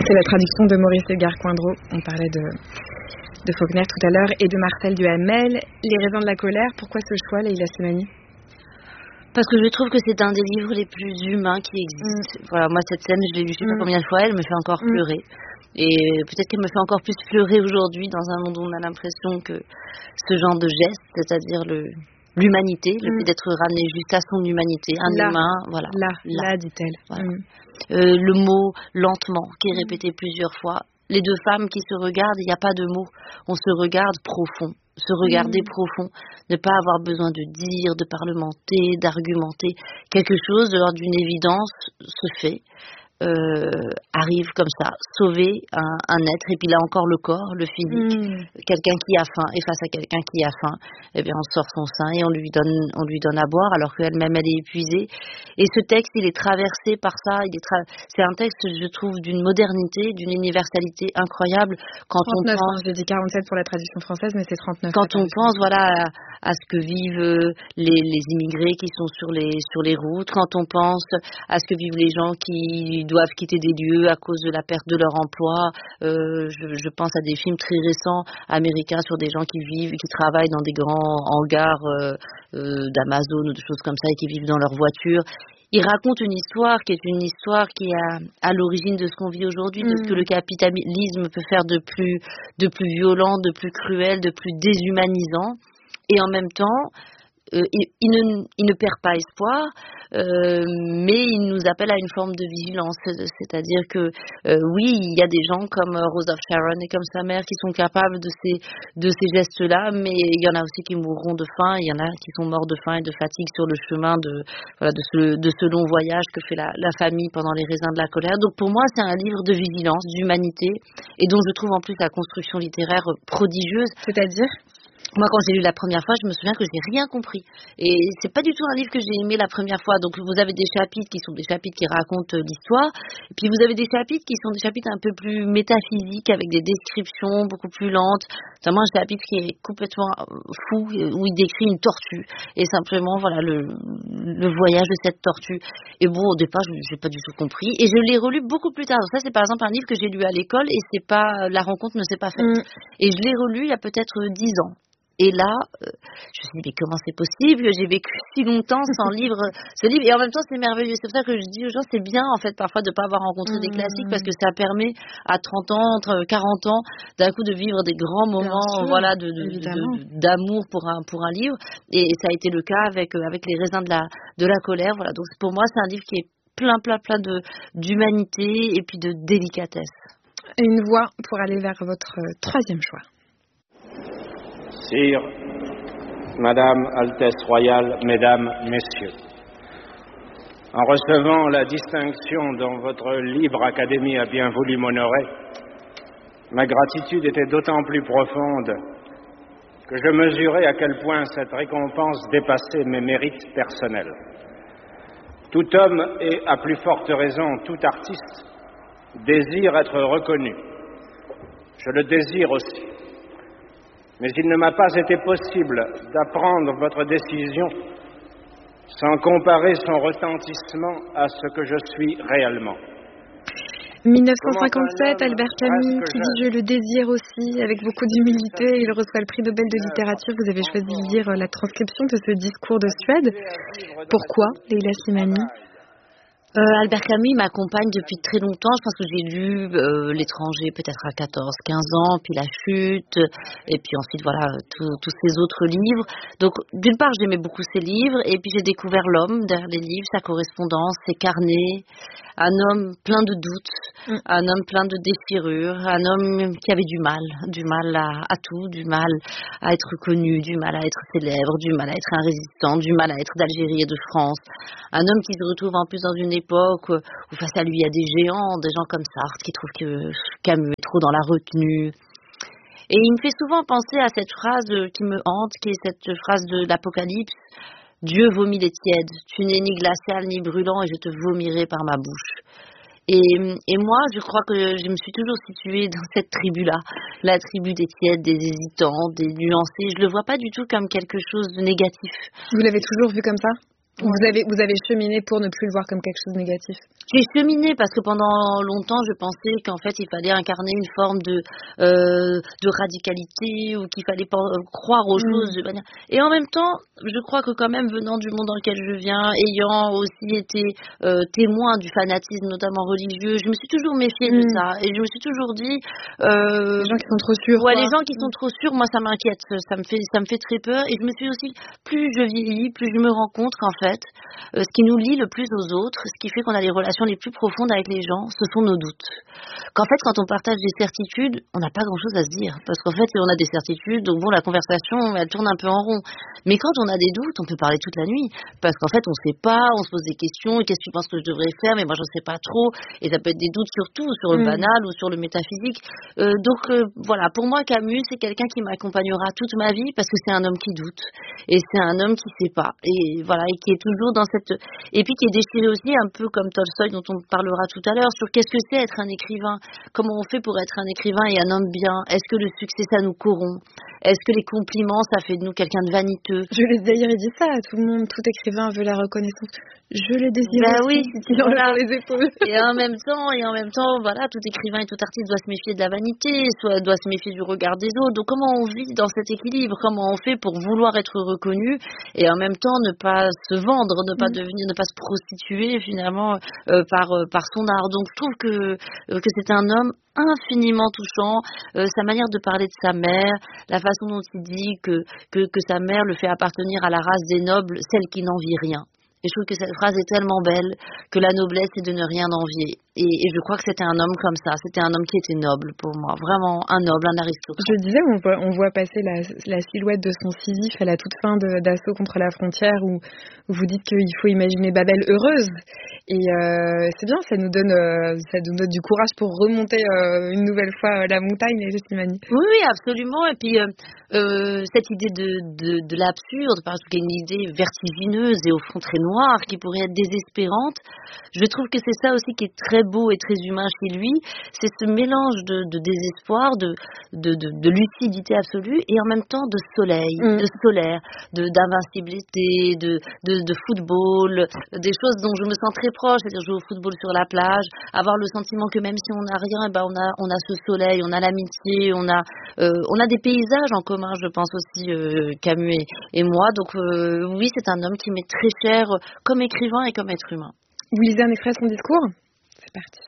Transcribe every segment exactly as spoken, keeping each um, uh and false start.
C'est la traduction de Maurice Légaré-Coindreau. On parlait de, de Faulkner tout à l'heure et de Marcel Duhamel. Les raisins de la colère, pourquoi ce choix, Leïla Slimani? Parce que je trouve que c'est un des livres les plus humains qui existent. Mm. Voilà, moi cette scène, je l'ai lue je sais mm. pas combien de fois, elle me fait encore mm. pleurer. Et peut-être qu'elle me fait encore plus pleurer aujourd'hui dans un monde où on a l'impression que ce genre de geste, c'est-à-dire le, l'humanité, le mm. fait d'être ramené juste à son humanité, un là, humain, voilà. Là, là, là dit-elle. Voilà. Mm. Euh, le mot lentement, qui est répété mm. plusieurs fois. Les deux femmes qui se regardent, il n'y a pas de mots. On se regarde profond. Se regarder mmh. profond, ne pas avoir besoin de dire, de parlementer, d'argumenter. Quelque chose de l'ordre d'une évidence se fait, euh, arrive comme ça, sauver un, un être, et puis là encore le corps, le physique. Mmh. Quelqu'un qui a faim, et face à quelqu'un qui a faim, eh bien on sort son sein et on lui donne, on lui donne à boire, alors qu'elle-même elle est épuisée. Et ce texte, il est traversé par ça. Il est tra... C'est un texte, je trouve, d'une modernité, d'une universalité incroyable. Quand trente-neuf, on pense, hein, j'ai dit quarante-sept pour la traduction française, mais c'est trente-neuf. Quand on pense, voilà, à, à ce que vivent les, les immigrés qui sont sur les sur les routes, quand on pense à ce que vivent les gens qui doivent quitter des lieux à cause de la perte de leur emploi, euh, je, je pense à des films très récents américains sur des gens qui vivent, qui travaillent dans des grands hangars euh, euh, d'Amazon ou de choses comme ça et qui vivent dans leur voiture. Il raconte une histoire qui est une histoire qui est à, à l'origine de ce qu'on vit aujourd'hui, de ce que le capitalisme peut faire de plus, de plus violent, de plus cruel, de plus déshumanisant. Et en même temps, euh, il, il, ne, il ne perd pas espoir, euh, mais il nous appelle à une forme de vigilance. C'est-à-dire que, euh, oui, il y a des gens comme Rose of Sharon et comme sa mère qui sont capables de ces, de ces gestes-là, mais il y en a aussi qui mourront de faim, il y en a qui sont morts de faim et de fatigue sur le chemin de, voilà, de, ce, de ce long voyage que fait la, la famille pendant les raisins de la colère. Donc pour moi, c'est un livre de vigilance, d'humanité, et dont je trouve en plus la construction littéraire prodigieuse. C'est-à-dire ? Moi, quand j'ai lu la première fois, je me souviens que j'ai rien compris. Et c'est pas du tout un livre que j'ai aimé la première fois. Donc, vous avez des chapitres qui sont des chapitres qui racontent l'histoire. Et puis, vous avez des chapitres qui sont des chapitres un peu plus métaphysiques, avec des descriptions beaucoup plus lentes. Notamment un chapitre qui est complètement fou, où il décrit une tortue. Et simplement, voilà, le, le voyage de cette tortue. Et bon, au départ, je n'ai pas du tout compris. Et je l'ai relu beaucoup plus tard. Donc ça, c'est par exemple un livre que j'ai lu à l'école et c'est pas, la rencontre ne s'est pas faite. Mm. Et je l'ai relu il y a peut-être dix ans. Et là, euh, je me suis dit, mais comment c'est possible? J'ai vécu si longtemps sans livre, ce livre. Et en même temps, c'est merveilleux. C'est pour ça que je dis aux gens, c'est bien, en fait, parfois, de ne pas avoir rencontré mmh. des classiques, parce que ça permet, à trente ans, entre quarante ans, d'un coup, de vivre des grands moments, sûr, voilà, de, de, de, d'amour pour un, pour un livre. Et ça a été le cas avec, euh, avec Les raisins de la, de la colère. Voilà. Donc, pour moi, c'est un livre qui est plein, plein, plein de, d'humanité et puis de délicatesse. Une voie pour aller vers votre euh, troisième choix. Sire, Madame, Altesse Royale, Mesdames, Messieurs, en recevant la distinction dont votre libre académie a bien voulu m'honorer, ma gratitude était d'autant plus profonde que je mesurais à quel point cette récompense dépassait mes mérites personnels. Tout homme et, à plus forte raison, tout artiste désire être reconnu. Je le désire aussi. Mais il ne m'a pas été possible d'apprendre votre décision sans comparer son retentissement à ce que je suis réellement. dix-neuf cent cinquante-sept, Albert Camus qui dit « Je le désire aussi » avec beaucoup d'humilité. Il reçoit le prix Nobel de littérature. Vous avez choisi de lire la transcription de ce discours de Suède. Pourquoi, Leïla Slimani ? Euh, Albert Camus m'accompagne depuis très longtemps. Je pense que j'ai lu euh, L'étranger peut-être à quatorze quinze ans, puis La Chute, et puis ensuite voilà tous ces autres livres. Donc d'une part j'aimais beaucoup ces livres, et puis j'ai découvert l'homme derrière les livres, sa correspondance, ses carnets, un homme plein de doutes, mm. un homme plein de déchirures, un homme qui avait du mal, du mal à, à tout, du mal à être connu, du mal à être célèbre, du mal à être un résistant, du mal à être d'Algérie et de France. Un homme qui se retrouve en plus dans une époque où face à lui il y a des géants, des gens comme Sartre qui trouvent que Camus est trop dans la retenue. Et il me fait souvent penser à cette phrase qui me hante, qui est cette phrase de l'Apocalypse: Dieu vomit les tièdes, tu n'es ni glacial ni brûlant et je te vomirai par ma bouche. Et, et moi, je crois que je me suis toujours située dans cette tribu-là, la tribu des tièdes, des hésitants, des nuancés. Je le vois pas du tout comme quelque chose de négatif. Vous l'avez toujours vu comme ça ? Vous avez, vous avez cheminé pour ne plus le voir comme quelque chose de négatif. J'ai cheminé parce que pendant longtemps, je pensais qu'en fait, il fallait incarner une forme de, euh, de radicalité ou qu'il fallait pas, euh, croire aux mmh. choses de manière. Et en même temps, je crois que quand même, venant du monde dans lequel je viens, ayant aussi été euh, témoin du fanatisme, notamment religieux, je me suis toujours méfiée mmh. de ça. Et je me suis toujours dit... Euh, les gens qui sont trop sûrs. Ouais, quoi. les gens qui sont trop sûrs, moi, ça m'inquiète. Ça me fait, ça me fait très peur. Et je me suis aussi... Plus je vieillis, plus je me rends compte qu'en fait, Euh, ce qui nous lie le plus aux autres, ce qui fait qu'on a les relations les plus profondes avec les gens, ce sont nos doutes. Qu'en fait, quand on partage des certitudes, on n'a pas grand-chose à se dire. Parce qu'en fait, on a des certitudes, donc bon, la conversation, elle tourne un peu en rond. Mais quand on a des doutes, on peut parler toute la nuit. Parce qu'en fait, on ne sait pas, on se pose des questions, qu'est-ce que tu penses que je devrais faire, mais moi, je ne sais pas trop. Et ça peut être des doutes sur tout, sur le mmh. banal ou sur le métaphysique. Euh, donc, euh, voilà, pour moi, Camus, c'est quelqu'un qui m'accompagnera toute ma vie parce que c'est un homme qui doute. Et c'est un homme qui ne sait pas. Et voilà, et qui est toujours dans cette... Et puis qui est déchiré aussi, un peu comme Tolstoï, dont on parlera tout à l'heure, sur qu'est-ce que c'est être un écrivain, comment on fait pour être un écrivain et un homme bien, est-ce que le succès, ça nous corrompt, est-ce que les compliments, ça fait de nous quelqu'un de vaniteux. Je l'ai d'ailleurs dit ça à tout le monde, tout écrivain veut la reconnaissance. Je le désire bah aussi, oui, c'est voilà. les épaules. Et en même temps, et en même temps, voilà, tout écrivain et tout artiste doit se méfier de la vanité, soit doit se méfier du regard des autres. Donc comment on vit dans cet équilibre? Comment on fait pour vouloir être reconnu et en même temps ne pas se vendre, ne pas mmh. devenir, ne pas se prostituer finalement euh, par euh, par son art. Donc je trouve que euh, que c'est un homme infiniment touchant, euh, sa manière de parler de sa mère, la façon dont il dit que, que que sa mère le fait appartenir à la race des nobles, celle qui n'envie rien. Et je trouve que cette phrase est tellement belle que la noblesse est de ne rien envier. Et, et je crois que c'était un homme comme ça. C'était un homme qui était noble pour moi. Vraiment un noble, un aristocrate. Je disais, on voit, on voit passer la, la silhouette de son Sisyphe à la toute fin de, d'Assaut contre la frontière où vous dites qu'il faut imaginer Babel heureuse. Et euh, c'est bien, ça nous donne, euh, ça nous donne du courage pour remonter euh, une nouvelle fois euh, la montagne, les Gestimani. Oui, oui, absolument. Et puis, euh, euh, cette idée de, de, de l'absurde, parce qu'il y a une idée vertigineuse et au fond très noire, qui pourrait être désespérante, je trouve que c'est ça aussi qui est très beau et très humain chez lui, c'est ce mélange de, de désespoir, de, de, de, de lucidité absolue et en même temps de soleil, mmh. de solaire, de, d'invincibilité, de, de, de football, des choses dont je me sens très proche, c'est-à-dire jouer au football sur la plage, avoir le sentiment que même si on n'a rien, eh ben on a, on a ce soleil, on a l'amitié, on a, euh, on a des paysages en commun, je pense aussi, euh, Camus et, et moi. Donc euh, oui, c'est un homme qui m'est très cher comme écrivain et comme être humain. Vous lisez un extrait de son discours ? C'est parti.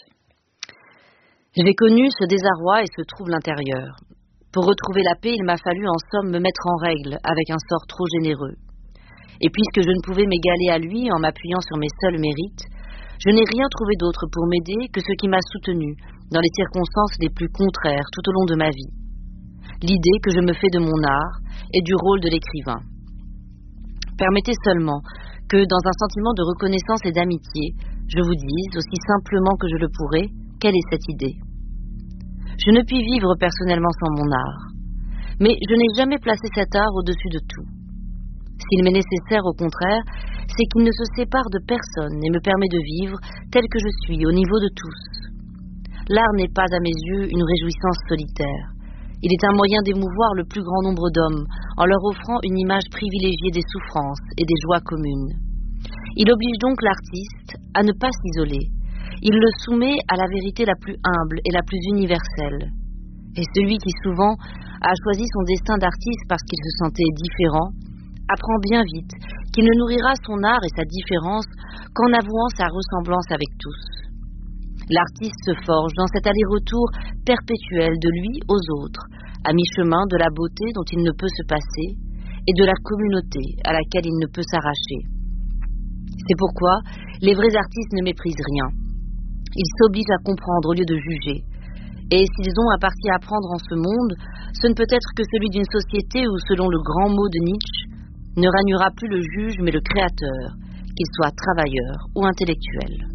J'ai connu ce désarroi et ce trouble intérieur. Pour retrouver la paix, il m'a fallu en somme me mettre en règle avec un sort trop généreux. Et puisque je ne pouvais m'égaler à lui en m'appuyant sur mes seuls mérites, je n'ai rien trouvé d'autre pour m'aider que ce qui m'a soutenu dans les circonstances les plus contraires tout au long de ma vie. L'idée que je me fais de mon art et du rôle de l'écrivain. Permettez seulement que, dans un sentiment de reconnaissance et d'amitié, je vous dise, aussi simplement que je le pourrai, quelle est cette idée. Je ne puis vivre personnellement sans mon art, mais je n'ai jamais placé cet art au-dessus de tout. S'il m'est nécessaire, au contraire, c'est qu'il ne se sépare de personne et me permet de vivre tel que je suis, au niveau de tous. L'art n'est pas, à mes yeux, une réjouissance solitaire. Il est un moyen d'émouvoir le plus grand nombre d'hommes, en leur offrant une image privilégiée des souffrances et des joies communes. Il oblige donc l'artiste à ne pas s'isoler. Il le soumet à la vérité la plus humble et la plus universelle. Et celui qui souvent a choisi son destin d'artiste parce qu'il se sentait différent, apprend bien vite qu'il ne nourrira son art et sa différence qu'en avouant sa ressemblance avec tous. L'artiste se forge dans cet aller-retour perpétuel de lui aux autres, à mi-chemin de la beauté dont il ne peut se passer et de la communauté à laquelle il ne peut s'arracher. C'est pourquoi les vrais artistes ne méprisent rien. Ils s'obligent à comprendre au lieu de juger. Et s'ils ont un parti à prendre en ce monde, ce ne peut être que celui d'une société où, selon le grand mot de Nietzsche, ne régnera plus le juge mais le créateur, qu'il soit travailleur ou intellectuel.